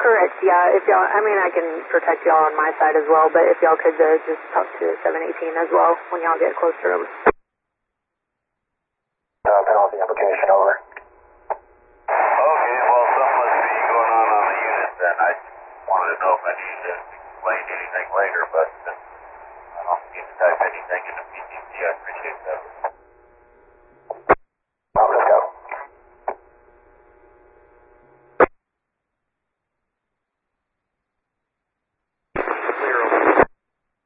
Correct, yeah. If y'all, I mean, I can protect y'all on my side as well, but if y'all could just talk to 718 as well when y'all get close to them. Penalty application over. Okay, well, something must be going on the unit then. I wanted to know if I needed to explain anything later, but I don't need to type anything in the PTC. I appreciate that.